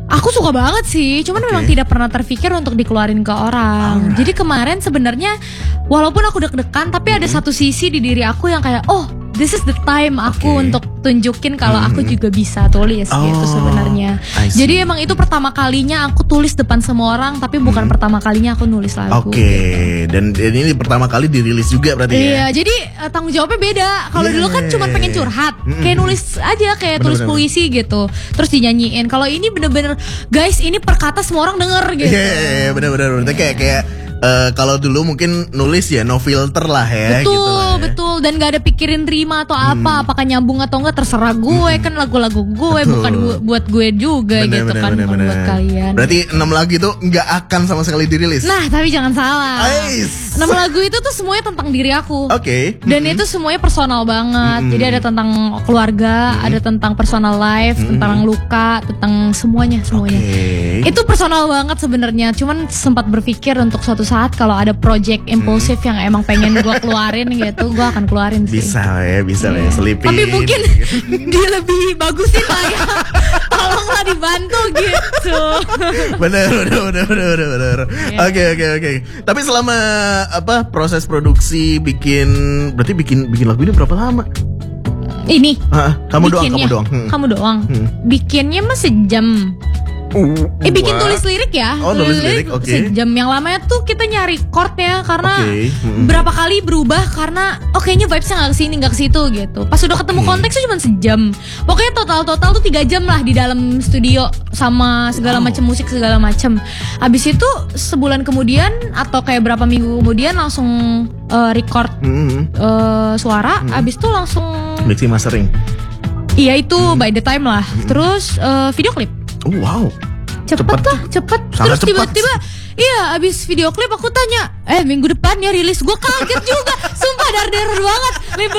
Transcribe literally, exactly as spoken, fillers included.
Aku suka banget sih, cuman okay. memang tidak pernah terpikir untuk dikeluarin ke orang. Alright. Jadi kemarin sebenarnya walaupun aku deg-degan, tapi mm-hmm. ada satu sisi di diri aku yang kayak, oh this is the time aku okay. untuk tunjukin kalau mm-hmm. aku juga bisa tulis oh, gitu sebenarnya. Jadi emang itu pertama kalinya aku tulis depan semua orang, tapi bukan mm-hmm. pertama kalinya aku nulis lagu. Oke, okay. gitu. dan, dan ini pertama kali dirilis juga berarti iya, ya? Iya, jadi uh, tanggung jawabnya beda. Kalau yeah. dulu kan cuma pengen curhat, mm-hmm. kayak nulis aja, kayak bener, tulis bener, puisi bener. gitu, terus dinyanyiin. Kalau ini bener-bener, guys, ini perkata semua orang denger gitu. Iya, yeah, yeah, bener-bener. Yeah. Kayak kayak Uh, kalau dulu mungkin nulis ya no filter lah ya. Betul, gitu lah ya. betul. Dan gak ada pikirin rima atau apa, hmm. apakah nyambung atau enggak terserah gue, hmm. kan lagu-lagu gue betul. bukan gu- buat gue juga bener, gitu bener, kan, bener, bener. buat kalian. Berarti enam lagu itu nggak akan sama sekali dirilis. Nah, tapi jangan salah. Ais. enam lagu itu tuh semuanya tentang diri aku. Oke. Okay. Dan mm-hmm. itu semuanya personal banget. Mm-hmm. Jadi ada tentang keluarga, mm-hmm. ada tentang personal life, mm-hmm. tentang luka, tentang semuanya, semuanya. Okay. Itu personal banget sebenarnya. Cuman sempat berpikir untuk suatu saat kalau ada project impulsif hmm. yang emang pengen gue keluarin gitu, gue akan keluarin sih. Bisa ya, bisa lah ya, selipin. Tapi mungkin dia lebih bagusin lah ya. Tolonglah dibantu gitu. Bener, bener, bener, bener, bener. Oke, oke, oke. Tapi selama apa proses produksi bikin, berarti bikin bikin lagu ini berapa lama? Ini. Ah, kamu bikinnya, doang, kamu doang. Hmm. Kamu doang. Hmm. Bikinnya mah sejam. Uh, eh bikin wah. tulis lirik ya. Oh, tulis lirik, oke. Okay. Sejam. Yang lamanya tuh kita nyari chordnya karena okay. hmm. berapa kali berubah karena oh kayaknya vibesnya nggak kesini nggak kesitu gitu. Pas udah ketemu okay. konteksnya cuma sejam. Pokoknya total total tuh tiga jam lah di dalam studio sama segala wow. macam musik segala macam. Abis itu sebulan kemudian atau kayak berapa minggu kemudian langsung uh, record mm-hmm. uh, suara. Mm-hmm. Abis itu langsung mixing mastering. Iya itu mm-hmm. by the time lah. Mm-hmm. Terus uh, video klip. Oh wow, cepet, cepet lah, cepet. Terus tiba-tiba, iya abis video klip aku tanya, eh minggu depan ya rilis. Gue kaget juga, sumpah dar-dar banget.